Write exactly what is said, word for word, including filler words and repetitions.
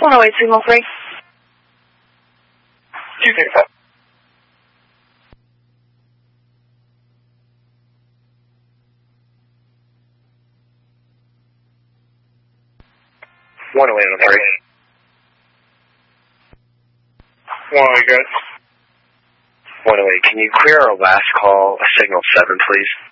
one oh eight, signal three. two thirty-five. one oh eight on three. one oh eight, guys. one oh eight, can you clear our last call, signal seven, please?